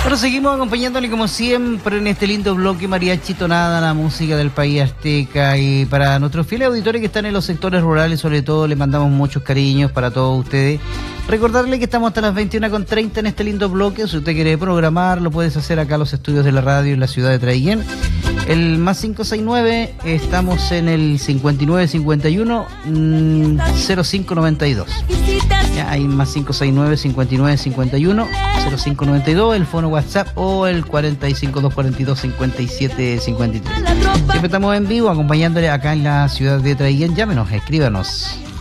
Bueno, seguimos acompañándole como siempre en este lindo bloque mariachi tonada, la música del país azteca. Y para nuestros fieles auditores que están en los sectores rurales, sobre todo, les mandamos muchos cariños para todos ustedes. Recordarle que estamos hasta las 21:30 en este lindo bloque. Si usted quiere programar, lo puedes hacer acá en los estudios de la radio en la ciudad de Traiguén. El más 569, estamos en el 5951-0592. Ya, hay más 569-5951-0592, el fono WhatsApp o el 45242-5753. Siempre estamos en vivo acompañándole acá en la ciudad de Traiguén. Llámenos, escríbanos.